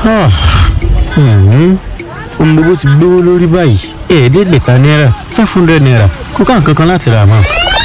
ohun gbogbo ti gbówó lórí báyìí. ẹ̀ẹ́dẹ́gbẹ̀ta náírà 500 naira kò ká nǹkan kan láti rà mọ́.